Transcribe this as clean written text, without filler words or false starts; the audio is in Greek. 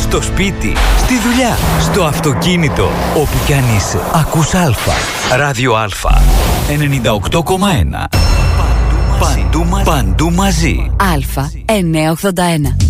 στο σπίτι, στη δουλειά, στο αυτοκίνητο, όπου κι αν είσαι. Ακούς Αλφα. Ράδιο Αλφα. 98,1. Παντού μαζί. Αλφα 981.